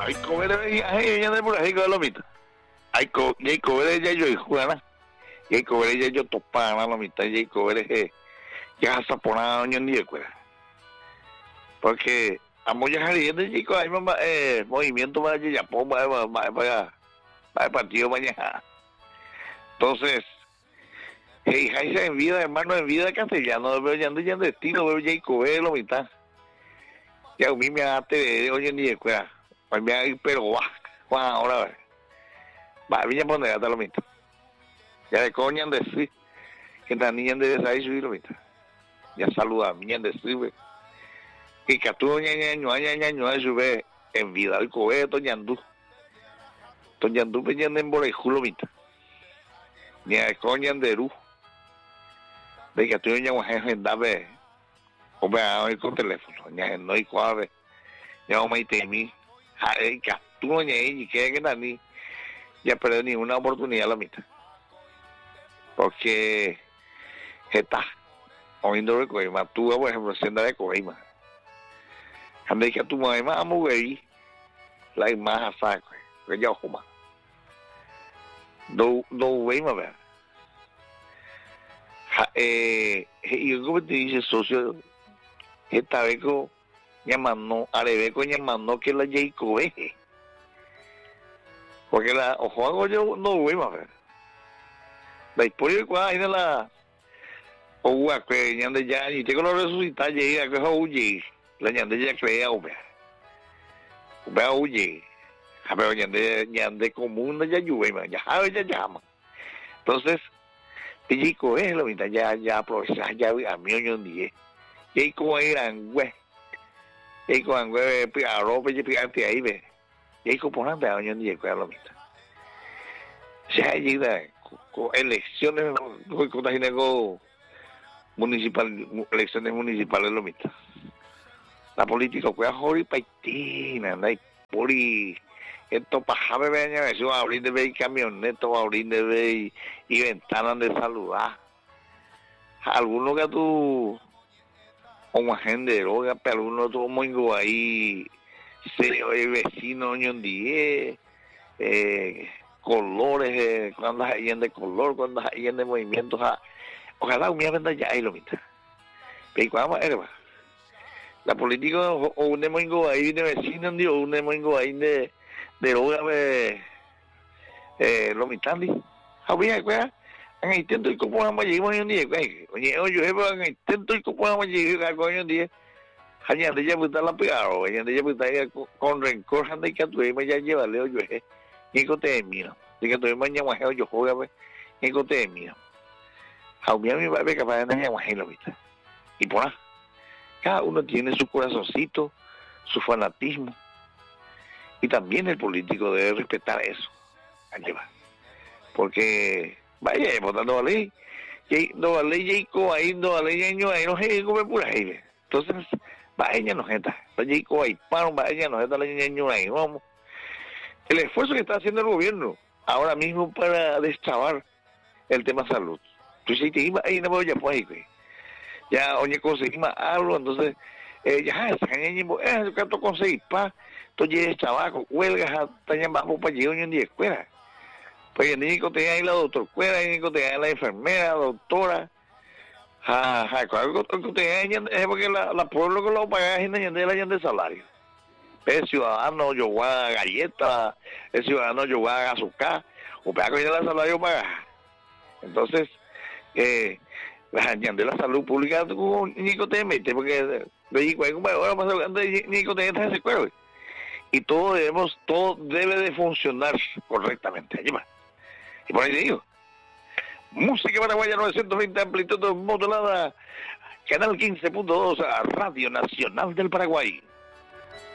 Hay coberes y hay de por ahí que lo mitad. Hay coberes ya yo y juana. Y hay coberes ya yo topana lo mitad. Y hay coberes ya saponado ni de cuera. Porque a muchas gente chicos hay movimiento para allá, para el partido mañana. Entonces, hey, en vida, hermano, en vida castellano, veo ya de estilo, veo ya y coberes lo mitad. Ya a mí me hace oye ni de cuera. Pues me hago, pero va, ahora va, voy a poner hasta lo mismo. Ya de coña de sí, que la niña de ahí subir lo mismo. Ya saluda a niña de sí, güey. Y que tú ñaño, sube en vida el cohe, toñandú. Toñandú peñando en borejú lo mismo. Ni a coña de ru. De que tú ñaño en dave. O vea, hoy con teléfono, ña no hay cuave. Ya me temí. Ay, que tú no y que ni ya perdió ni una oportunidad la mitad porque está oyendo de Coima tú por ejemplo siendo de Coima ande que tu mamá amo güey la imagen saco que ya juma no güey más ver y como te dice socio esta vez con llamando Arebeco llamando que la Jacob porque la ojo hago yo no voy más ver la historia cuál hay de la o que ñande ya y tengo lo resucitar llega que huye la ñande ya crea o vea huye pero ñande común ya llueve ya sabe ya llama entonces pico es lo mitad ya aprovechar ya a mí un día y como eran güey y con güey piaro pe picante ahí ve y como nada de año ni que lo mitad ya llega con elecciones con la gente municipal elecciones municipales lo mismo la política que ahora paitina no hay puri esto pasaba veña eso abrir de ver camionetas abrir de ver y ventanas de saludar algunos que tú como gente droga pero algunos otros mongo ahí se vecino un día colores cuando hay de color cuando hay de movimientos ojalá un día venda ya ahí lo mismo pero cuando era la política o un demongo ahí de vecino o un demongo ahí de droga lo mitad había que en intento y como vamos a llegar un día oye yo en intento y como vamos a llegar un día allá de ya puta la pegado allá de ya puta con rencor anda que tú me ya llevarle yo ni que te mira de que tú mañana yo juega ni que te mira a mí me va a ver capaz de mañana lo viste y por ahí cada uno tiene su corazoncito su fanatismo y también el político debe respetar eso allí va porque vaya votando a ley y no a ley ahí no a ley año ahí no se come pura ahí entonces vaya no está allí ahí para vaya no está la año ahí vamos el esfuerzo que está haciendo el gobierno ahora mismo para destrabar el tema salud entonces ahí no voy a pues ya oye conseguimos algo entonces ya yo canto conseguir pa entonces trabajo huelgas hasta ya vamos para llegar un día escuela pues el niño te ahí la doctora escuela el niño te ahí la enfermera doctora cuando te ahí es porque la pueblo que lo paga es de salario el ciudadano yo voy a galleta el ciudadano yo voy a azúcar o para que el salario paga entonces la salud pública Nico te mete porque Nico te entra ese cuerpo y todo debe de funcionar correctamente y por ahí te digo música paraguaya 920 amplitud modulada canal 15.2 Radio Nacional del Paraguay